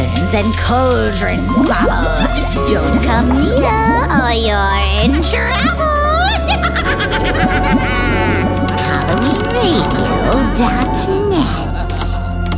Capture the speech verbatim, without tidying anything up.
cauldrons and cauldrons bubble. Don't come near or you're in trouble. Halloween Radio dot